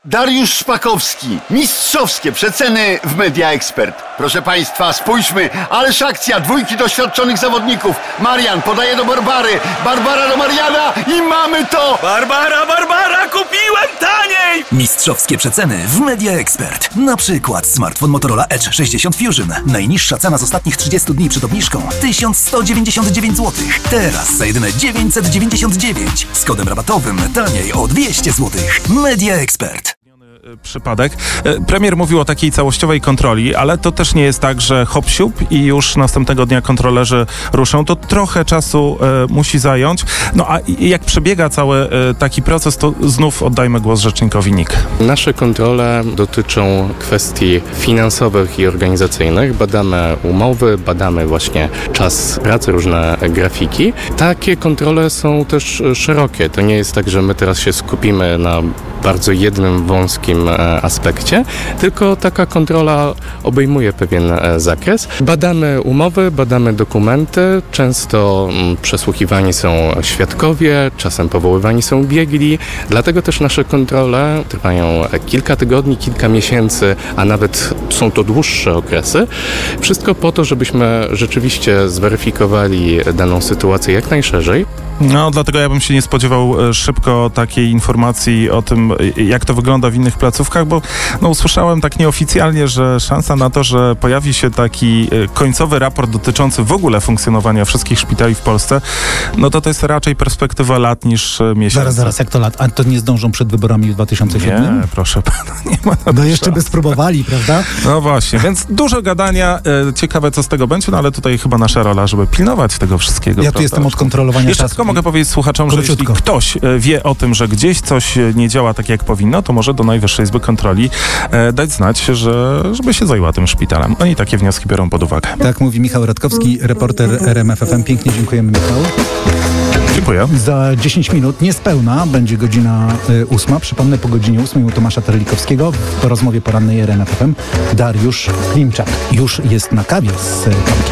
Dariusz Szpakowski. Mistrzowskie przeceny w Media Expert. Proszę Państwa, spójrzmy, ależ akcja, dwójki doświadczonych zawodników. Marian podaje do Barbary, Barbara do Mariana i mamy to! Barbara, kupiłem taniej! Mistrzowskie przeceny w Media Expert. Na przykład smartfon Motorola Edge 60 Fusion. Najniższa cena z ostatnich 30 dni przed obniżką 1199 zł. Teraz za jedyne 999. Z kodem rabatowym taniej o 200 zł. Media Expert. Przypadek. Premier mówił o takiej całościowej kontroli, ale to też nie jest tak, że hop siup i już następnego dnia kontrolerzy ruszą. To trochę czasu musi zająć. No a jak przebiega cały taki proces, to znów oddajmy głos rzecznikowi NIK. Nasze kontrole dotyczą kwestii finansowych i organizacyjnych. Badamy umowy, badamy właśnie czas pracy, różne grafiki. Takie kontrole są też szerokie. To nie jest tak, że my teraz się skupimy na bardzo jednym wąskim aspekcie, tylko taka kontrola obejmuje pewien zakres. Badamy umowy, badamy dokumenty, często przesłuchiwani są świadkowie, czasem powoływani są biegli, dlatego też nasze kontrole trwają kilka tygodni, kilka miesięcy, a nawet są to dłuższe okresy. Wszystko po to, żebyśmy rzeczywiście zweryfikowali daną sytuację jak najszerzej. No, dlatego ja bym się nie spodziewał szybko takiej informacji o tym, jak to wygląda w innych placówkach, bo usłyszałem tak nieoficjalnie, że szansa na to, że pojawi się taki końcowy raport dotyczący w ogóle funkcjonowania wszystkich szpitali w Polsce, no to jest raczej perspektywa lat niż miesięcy. Zaraz, jak to lat? A to nie zdążą przed wyborami w 2007? Nie, proszę pana, nie ma na to No jeszcze by spróbowali, prawda? No właśnie, więc dużo gadania, ciekawe co z tego będzie, no ale tutaj chyba nasza rola, żeby pilnować tego wszystkiego. Ja tu jestem od kontrolowania Jeszcze czasu. tylko mogę powiedzieć słuchaczom, że jeśli ktoś wie o tym, że gdzieś coś nie działa tak jak powinno, to może do Najwyższej Izby Kontroli dać znać, żeby się zajęła tym szpitalem. Oni takie wnioski biorą pod uwagę. Tak mówi Michał Radkowski, reporter RMF FM. Pięknie dziękujemy, Michał. Dziękuję. Za 10 minut, niespełna, będzie godzina 8. Przypomnę, po godzinie 8 u Tomasza Terlikowskiego w rozmowie porannej RMF FM Dariusz Klimczak już jest na kawie z Tomkiem.